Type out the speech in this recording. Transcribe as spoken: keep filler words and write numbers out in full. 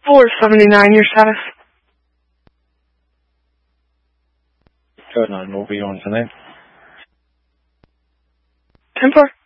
four seventy-nine, your status. Code nine, what were you on for name? ten four.